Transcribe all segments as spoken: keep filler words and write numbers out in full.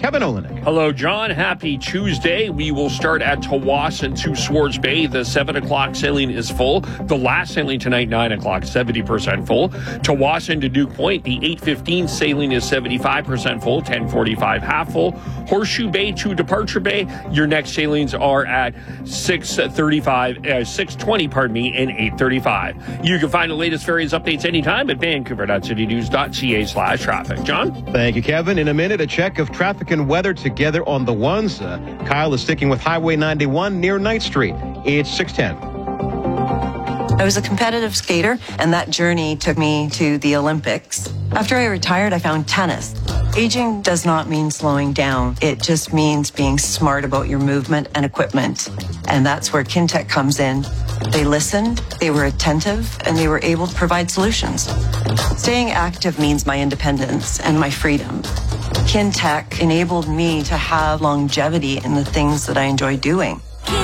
Kevin Olenek. Hello, John. Happy Tuesday. We will start at Tawasin to Swords Bay. The seven o'clock sailing is full. The last sailing tonight, nine o'clock, seventy percent full. Tawasin to Duke Point, the eight fifteen sailing is seventy-five percent full, ten forty-five half full. Horseshoe Bay to Departure Bay, your next sailings are at six thirty-five, uh, six twenty, pardon me, and eight thirty-five. You can find the latest ferries updates anytime at vancouver.citynews.ca slash traffic. John? Thank you, Kevin. In a minute, a check of traffic and weather together on the ones. Uh, Kyle is sticking with Highway ninety-one near Ninth Street. It's six ten. I was a competitive skater, and that journey took me to the Olympics. After I retired, I found tennis. Aging does not mean slowing down. It just means being smart about your movement and equipment. And that's where Kintec comes in. They listened, they were attentive, and they were able to provide solutions. Staying active means my independence and my freedom. Kintec enabled me to have longevity in the things that I enjoy doing.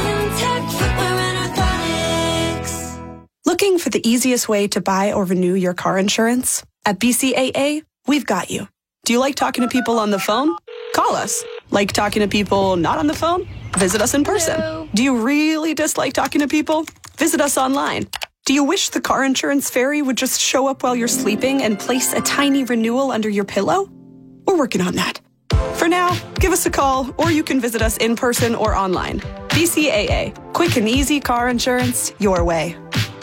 Looking for the easiest way to buy or renew your car insurance? At B C A A, we've got you. Do you like talking to people on the phone? Call us. Like talking to people not on the phone? Visit us in person. Hello. Do you really dislike talking to people? Visit us online. Do you wish the car insurance fairy would just show up while you're sleeping and place a tiny renewal under your pillow? We're working on that. For now, give us a call, or you can visit us in person or online. B C A A. Quick and easy car insurance your way.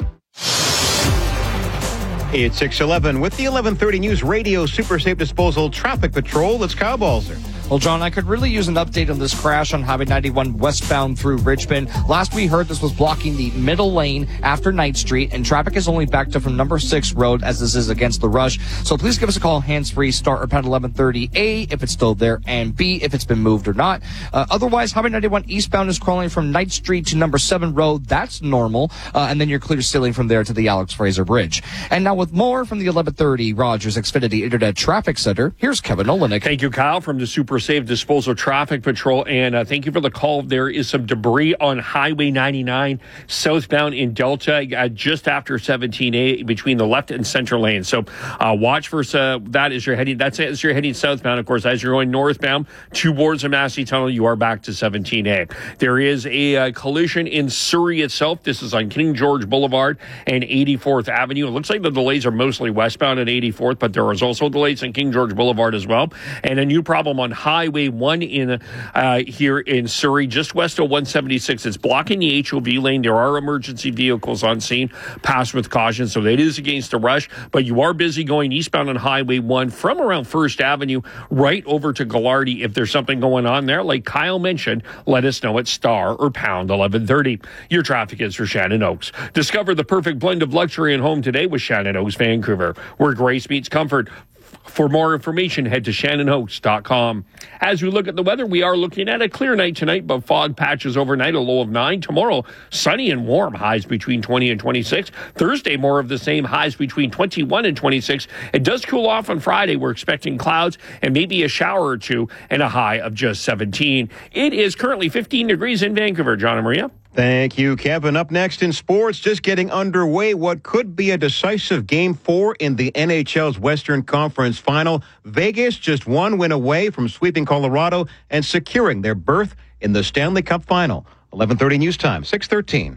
It's six eleven with the eleven thirty News Radio Super Safe Disposal Traffic Patrol. It's Kyle Balzer. Well, John, I could really use an update on this crash on Highway ninety-one westbound through Richmond. Last we heard, this was blocking the middle lane after Ninth Street, and traffic is only backed up from number six road as this is against the rush. So please give us a call, hands-free, start or pound eleven thirty A if it's still there, and B if it's been moved or not. Uh, otherwise, Highway ninety-one eastbound is crawling from Ninth Street to number seven road. That's normal. Uh, and then you're clear sailing from there to the Alex Fraser Bridge. And now with more from the eleven thirty Rogers Xfinity Internet Traffic Center, here's Kevin Olenek. Thank you, Kyle, from the Super Safe Disposal Traffic Patrol, and uh, thank you for the call. There is some debris on Highway ninety-nine southbound in Delta uh, just after seventeen A between the left and center lanes. So uh, watch for uh, that as you're heading. That's as you're heading southbound. Of course, as you're going northbound towards the Massey Tunnel, you are back to seventeen A. There is a uh, collision in Surrey itself. This is on King George Boulevard and eighty-fourth Avenue. It looks like the delays are mostly westbound at eighty-fourth, but there is also delays on King George Boulevard as well. And a new problem on Highway one in uh, here in Surrey, just west of one seventy-six. It's blocking the H O V lane. There are emergency vehicles on scene. Pass with caution, so it is against the rush, but you are busy going eastbound on Highway one from around First Avenue right over to Gallardi. If there's something going on there, like Kyle mentioned, let us know at star or pound eleven thirty. Your traffic is for Shannon Oaks. Discover the perfect blend of luxury and home today with Shannon Oaks Vancouver, where grace meets comfort. For more information, head to shannon oaks dot com. As we look at the weather, we are looking at a clear night tonight, but fog patches overnight, a low of nine. Tomorrow, sunny and warm, highs between twenty and twenty-six. Thursday, more of the same, highs between twenty-one and twenty-six. It does cool off on Friday. We're expecting clouds and maybe a shower or two and a high of just seventeen. It is currently fifteen degrees in Vancouver. John and Maria. Thank you, Kevin. Up next in sports, just getting underway, what could be a decisive game four in the N H L's Western Conference Final. Vegas just one win away from sweeping Colorado and securing their berth in the Stanley Cup Final. eleven thirty News Time, six thirteen.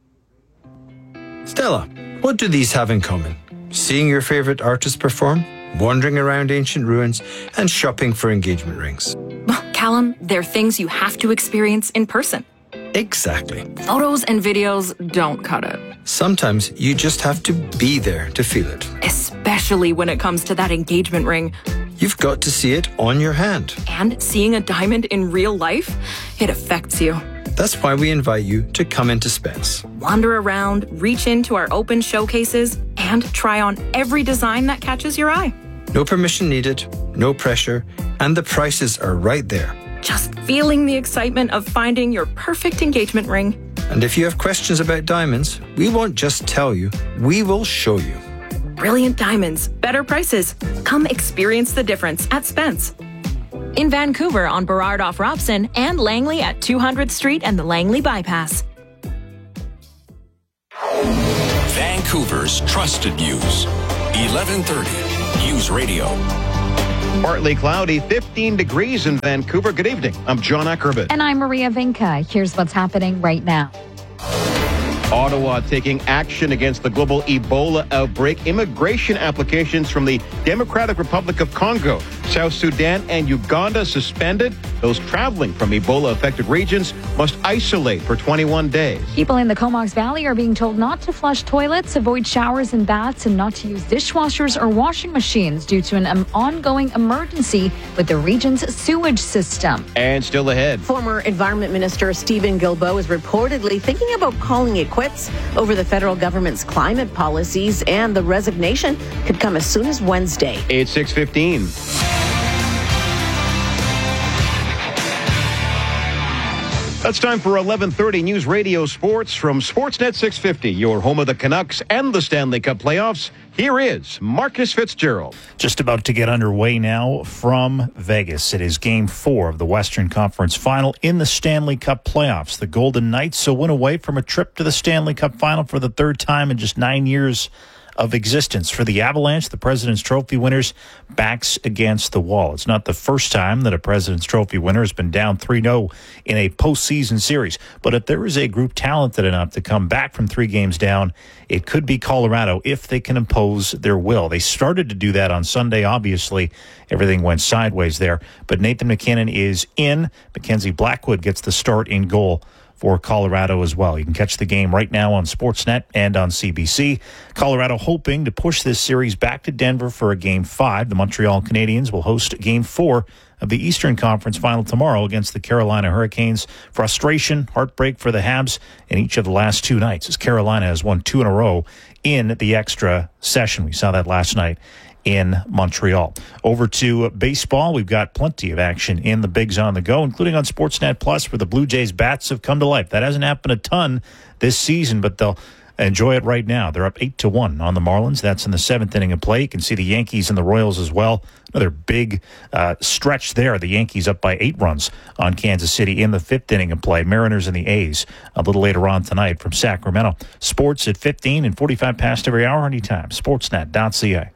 Stella, what do these have in common? Seeing your favorite artist perform, wandering around ancient ruins, and shopping for engagement rings. Well, Callum, they're things you have to experience in person. Exactly. Photos and videos don't cut it. Sometimes you just have to be there to feel it. Especially when it comes to that engagement ring. You've got to see it on your hand. And seeing a diamond in real life, it affects you. That's why we invite you to come into Spence. Wander around, reach into our open showcases, and try on every design that catches your eye. No permission needed, no pressure, and the prices are right there. Just feeling the excitement of finding your perfect engagement ring. And if you have questions about diamonds, we won't just tell you, we will show you. Brilliant diamonds, better prices. Come experience the difference at Spence. In Vancouver on Burrard off Robson and Langley at two hundredth Street and the Langley Bypass. Vancouver's trusted news. eleven thirty News Radio. Partly cloudy, fifteen degrees in Vancouver. Good evening. I'm John Ackerman. And I'm Maria Vinca. Here's what's happening right now. Ottawa taking action against the global Ebola outbreak. Immigration applications from the Democratic Republic of Congo, South Sudan, and Uganda suspended. Those traveling from Ebola-affected regions must isolate for twenty-one days. People in the Comox Valley are being told not to flush toilets, avoid showers and baths, and not to use dishwashers or washing machines due to an um, ongoing emergency with the region's sewage system. And still ahead. Former Environment Minister Stephen Guilbeault is reportedly thinking about calling it quits over the federal government's climate policies, and the resignation could come as soon as Wednesday. It's six fifteen. That's time for eleven thirty News Radio Sports from Sportsnet six fifty, your home of the Canucks and the Stanley Cup playoffs. Here is Marcus Fitzgerald. Just about to get underway now from Vegas. It is game four of the Western Conference Final in the Stanley Cup playoffs. The Golden Knights a win away from a trip to the Stanley Cup Final for the third time in just nine years of existence. For the Avalanche, the President's Trophy winners, backs against the wall. It's not the first time that a President's Trophy winner has been down three oh in a postseason series. But if there is a group talented enough to come back from three games down, it could be Colorado if they can impose their will. They started to do that on Sunday. Obviously, everything went sideways there. But Nathan MacKinnon is in. Mackenzie Blackwood gets the start in goal for Colorado as well. You can catch the game right now on Sportsnet and on C B C. Colorado hoping to push this series back to Denver for a game five. The Montreal Canadiens will host game four of the Eastern Conference Final tomorrow against the Carolina Hurricanes. Frustration, heartbreak for the Habs in each of the last two nights, as Carolina has won two in a row in the extra session. We saw that last night in Montreal. Over to baseball. We've got plenty of action in the Bigs on the Go, including on Sportsnet Plus, where the Blue Jays bats have come to life. That hasn't happened a ton this season, but they'll enjoy it right now. They're up eight to one on the Marlins. That's in the seventh inning of play. You can see the Yankees and the Royals as well. Another big uh, stretch there. The Yankees up by eight runs on Kansas City in the fifth inning of play. Mariners and the A's a little later on tonight from Sacramento. Sports at fifteen and forty-five past every hour anytime. Sportsnet dot c a.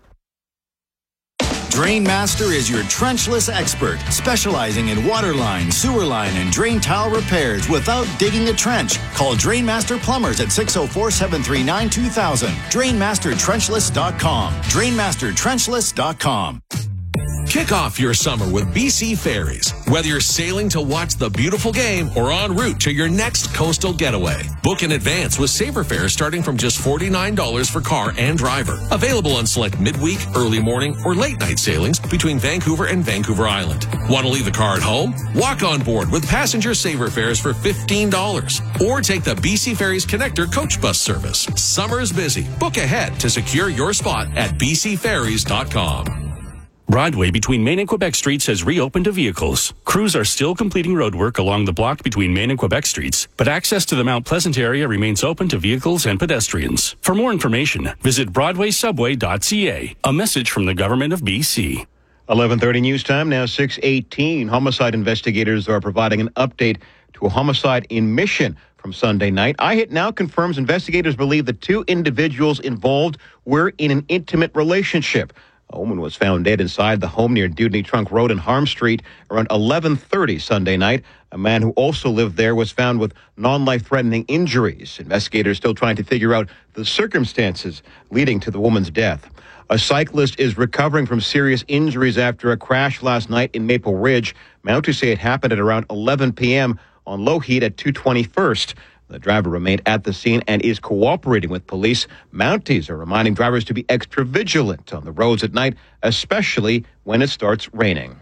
Drainmaster is your trenchless expert, specializing in water line, sewer line, and drain tile repairs without digging a trench. Call Drainmaster Plumbers at six oh four, seven three nine, two thousand. Drain Master Trenchless dot com. Drain Master Trenchless dot com. Kick off your summer with B C Ferries. Whether you're sailing to watch the beautiful game or en route to your next coastal getaway, book in advance with Saver fares starting from just forty-nine dollars for car and driver. Available on select midweek, early morning, or late night sailings between Vancouver and Vancouver Island. Want to leave the car at home? Walk on board with passenger Saver fares for fifteen dollars. Or take the B C Ferries Connector coach bus service. Summer is busy. Book ahead to secure your spot at b c ferries dot com. Broadway between Main and Quebec Streets has reopened to vehicles. Crews are still completing roadwork along the block between Main and Quebec Streets, but access to the Mount Pleasant area remains open to vehicles and pedestrians. For more information, visit broadway subway dot c a. A message from the Government of B C. eleven thirty news time, now six eighteen. Homicide investigators are providing an update to a homicide in Mission from Sunday night. I Hit Now confirms investigators believe the two individuals involved were in an intimate relationship. A woman was found dead inside the home near Dewdney Trunk Road and Harm Street around eleven thirty Sunday night. A man who also lived there was found with non-life-threatening injuries. Investigators still trying to figure out the circumstances leading to the woman's death. A cyclist is recovering from serious injuries after a crash last night in Maple Ridge. Mounties say it happened at around eleven p.m. on Lougheed at two twenty-first. The driver remained at the scene and is cooperating with police. Mounties are reminding drivers to be extra vigilant on the roads at night, especially when it starts raining.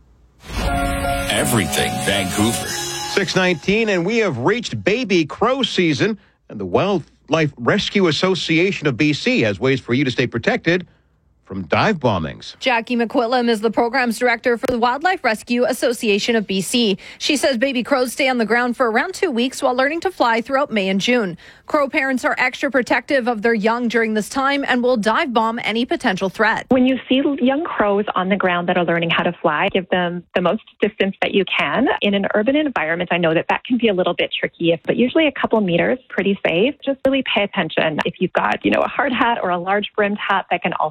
Everything Vancouver. six nineteen, and we have reached baby crow season, and the Wildlife Rescue Association of B C has ways for you to stay protected from dive bombings. Jackie McQuillam is the programs director for the Wildlife Rescue Association of B C. She says baby crows stay on the ground for around two weeks while learning to fly throughout May and June. Crow parents are extra protective of their young during this time and will dive bomb any potential threat. When you see young crows on the ground that are learning how to fly, give them the most distance that you can. In an urban environment, I know that that can be a little bit tricky, but usually a couple meters, pretty safe. Just really pay attention. If you've got, you know, a hard hat or a large brimmed hat, that can also be good.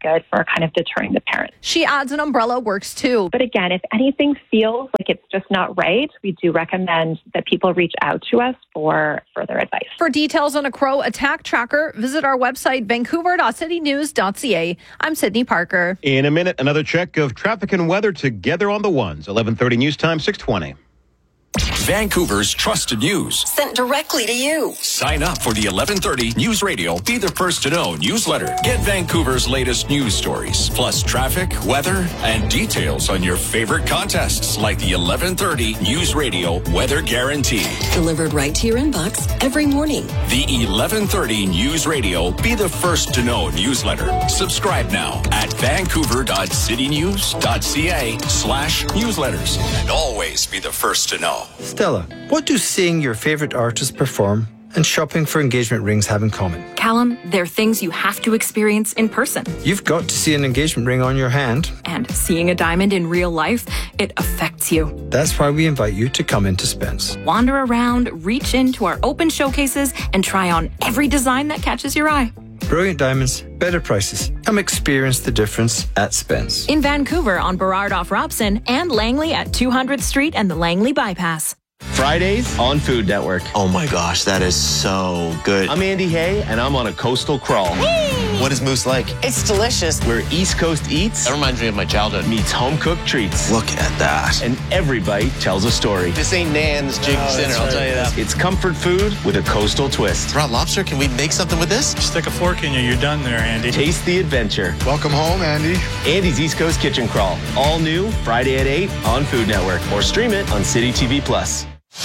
good for kind of deterring the parents. She adds an umbrella works too. But again, if anything feels like it's just not right, we do recommend that people reach out to us for further advice. For details on a crow attack tracker, visit our website, vancouver dot city news dot c a. I'm Sydney Parker. In a minute, another check of traffic and weather together on the ones. eleven thirty news time, six twenty. Vancouver's trusted news. Sent directly to you. Sign up for the eleven thirty News Radio Be the First to Know newsletter. Get Vancouver's latest news stories, plus traffic, weather, and details on your favorite contests like the eleven thirty News Radio Weather Guarantee. Delivered right to your inbox every morning. The eleven thirty News Radio Be the First to Know newsletter. Subscribe now at vancouver dot city news dot c a slash newsletters. And always be the first to know. Stella, what do seeing your favorite artist perform and shopping for engagement rings have in common? Callum, they're things you have to experience in person. You've got to see an engagement ring on your hand. And seeing a diamond in real life, it affects you. That's why we invite you to come into Spence. Wander around, reach into our open showcases, and try on every design that catches your eye. Brilliant diamonds, better prices. Come experience the difference at Spence. In Vancouver on Burrard off Robson and Langley at two hundredth Street and the Langley Bypass. Fridays on Food Network. Oh my gosh, that is so good. I'm Andy Hay, and I'm on a coastal crawl. Whee! What is Moose like? It's delicious. Where East Coast eats That reminds me of my childhood. meets home-cooked treats. Look at that. And every bite tells a story. This ain't Nan's Jig No, Dinner, that's I'll right. tell you that. It's comfort food with a coastal twist. Raw lobster, can we make something with this? Stick a fork in you, you're done there, Andy. Taste the adventure. Welcome home, Andy. Andy's East Coast Kitchen Crawl. All new Friday at eight on Food Network. Or stream it on City T V Plus.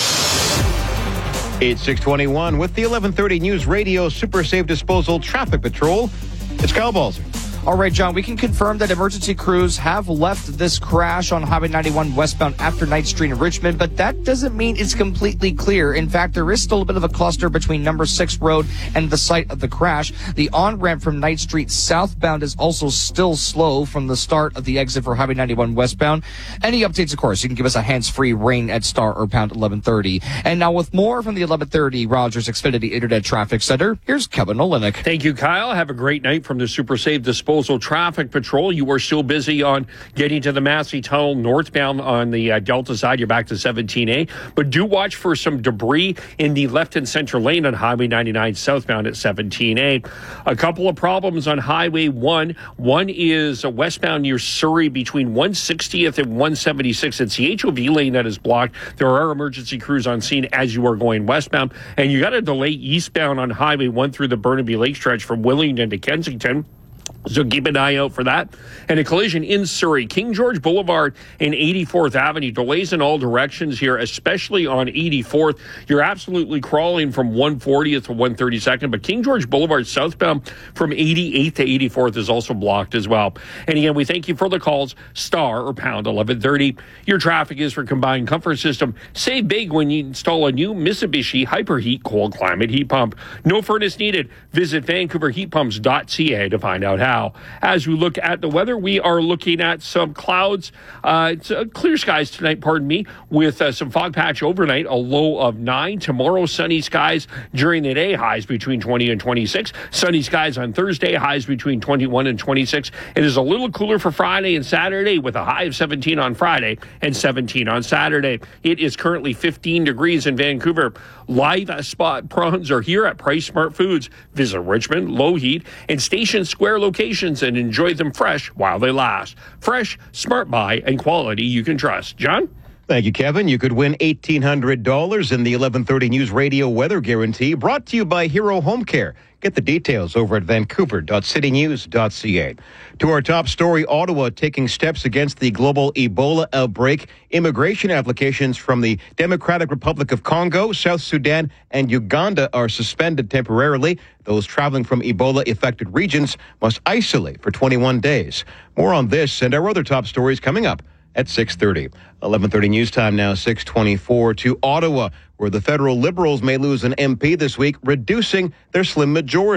It's six twenty-one with the eleven thirty News Radio Super Safe Disposal Traffic Patrol. It's Kyle Balzer. All right, John, we can confirm that emergency crews have left this crash on Highway ninety-one westbound after Ninth Street in Richmond, but that doesn't mean it's completely clear. In fact, there is still a bit of a cluster between Number six Road and the site of the crash. The on-ramp from Ninth Street southbound is also still slow from the start of the exit for Highway ninety-one westbound. Any updates, of course, you can give us a hands-free ring at star or pound eleven thirty. And now with more from the eleven thirty Rogers Xfinity Internet Traffic Center, here's Kevin Olenek. Thank you, Kyle. Have a great night from the Super Safe Disposal Traffic Patrol. You are still busy on getting to the Massey Tunnel northbound on the uh, Delta side. You're back to seventeen A. But do watch for some debris in the left and center lane on Highway ninety-nine southbound at seventeen A. A couple of problems on Highway one. One is uh, westbound near Surrey between one sixtieth and one seventy-sixth. It's the H O V lane that is blocked. There are emergency crews on scene as you are going westbound. And you got a delay eastbound on Highway one through the Burnaby Lake stretch from Willingdon to Kensington. So keep an eye out for that. And a collision in Surrey, King George Boulevard and eighty-fourth Avenue. Delays in all directions here, especially on eighty-fourth. You're absolutely crawling from one fortieth to one thirty-second. But King George Boulevard southbound from eighty-eighth to eighty-fourth is also blocked as well. And again, we thank you for the calls, star or pound eleven thirty. Your traffic is for Combined Comfort System. Save big when you install a new Mitsubishi Hyperheat cold climate heat pump. No furnace needed. Visit vancouver heat pumps dot c a to find out how. As we look at the weather, we are looking at some clouds. Uh, it's uh, clear skies tonight, pardon me, with uh, some fog patch overnight, a low of nine. Tomorrow, sunny skies during the day, highs between twenty and twenty-six. Sunny skies on Thursday, highs between twenty-one and twenty-six. It is a little cooler for Friday and Saturday with a high of seventeen on Friday and seventeen on Saturday. It is currently fifteen degrees in Vancouver. Live spot prawns are here at Price Smart Foods. Visit Richmond, Low Heat, and Station Square locations and enjoy them fresh while they last. Fresh, smart buy, and quality you can trust. John? Thank you, Kevin. You could win eighteen hundred dollars in the eleven thirty News Radio Weather Guarantee, brought to you by Hero Home Care. Get the details over at vancouver dot city news dot c a. To our top story, Ottawa taking steps against the global Ebola outbreak. Immigration applications from the Democratic Republic of Congo, South Sudan, and Uganda are suspended temporarily. Those traveling from Ebola-affected regions must isolate for twenty-one days. More on this and our other top stories coming up at six thirty. eleven thirty news time now, six twenty-four, to Ottawa, where the federal Liberals may lose an M P this week, reducing their slim majority.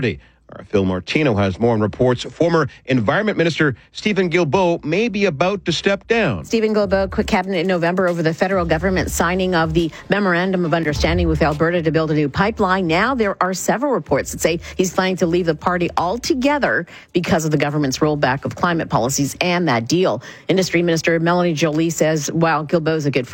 Our Phil Martino has more and reports former Environment Minister Stephen Guilbeault may be about to step down. Stephen Guilbeault quit cabinet in November over the federal government signing of the Memorandum of Understanding with Alberta to build a new pipeline. Now there are several reports that say he's planning to leave the party altogether because of the government's rollback of climate policies and that deal. Industry Minister Melanie Joly says while Guilbeault is a good friend,